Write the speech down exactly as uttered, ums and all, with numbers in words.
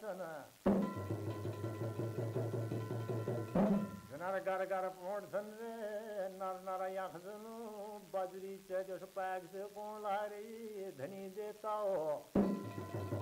जनार गर गर पोंड सन रे नार नारा आँख सुनू बाजरी चे जो पैग से कौन ला रही धनी देता हो